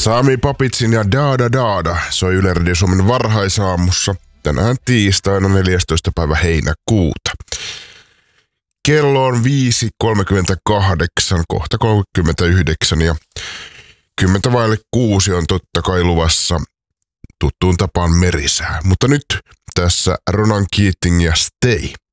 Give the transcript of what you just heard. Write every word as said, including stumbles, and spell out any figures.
Sami Papitsin ja Daada Daada soi Yle Radio Suomen varhaisaamussa tänään tiistaina neljästoista päivä heinäkuuta. Kello on viisi kolmekymmentäkahdeksan, kohta kolmekymmentäyhdeksän ja kymmentä vaille kuusi on totta kai luvassa tuttuun tapaan merisää. Mutta nyt tässä Ronan Keating ja Stay.